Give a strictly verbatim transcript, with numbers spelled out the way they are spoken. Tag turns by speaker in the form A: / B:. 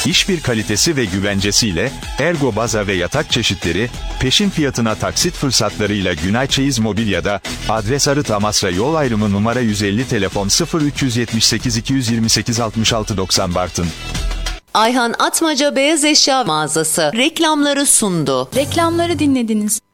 A: İş bir kalitesi ve güvencesiyle Ergo baza ve yatak çeşitleri, peşin fiyatına taksit fırsatlarıyla Günay Çeyiz Mobilya'da, adres Arıt Amasra yol ayrımı numara yüz elli, telefon sıfır üç yedi sekiz iki iki sekiz altı altı doksan Bartın.
B: Ayhan Atmaca Beyaz Eşya Mağazası reklamları sundu.
C: Reklamları dinlediniz.